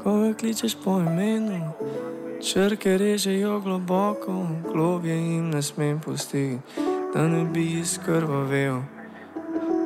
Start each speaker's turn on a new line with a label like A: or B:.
A: ko ga kličeš po imenu, črke režejo globoko, globje jim ne smem pustiti, da ne bi izkrvavel.